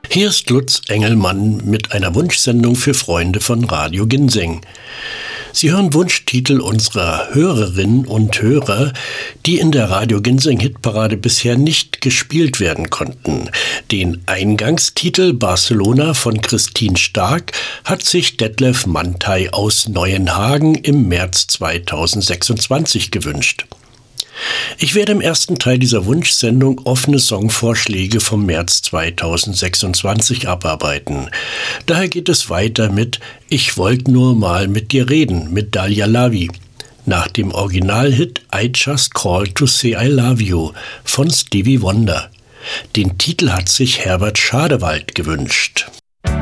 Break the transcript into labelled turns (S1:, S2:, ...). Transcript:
S1: Hier ist Lutz Engelmann mit einer Wunschsendung für Freunde von Radio Ginseng. Sie hören Wunschtitel unserer Hörerinnen und Hörer, die in der Radio Ginseng Hitparade bisher nicht gespielt werden konnten. Den Eingangstitel Barcelona von Christine Stark hat sich Detlef Mantei aus Neuenhagen im März 2026 gewünscht. Ich werde im ersten Teil dieser Wunschsendung offene Songvorschläge vom März 2026 abarbeiten. Daher geht es weiter mit Ich wollt nur mal mit dir reden mit Dalia Lavi, nach dem Originalhit I Just Called to Say I Love You von Stevie Wonder. Den Titel hat sich Herbert Schadewald gewünscht.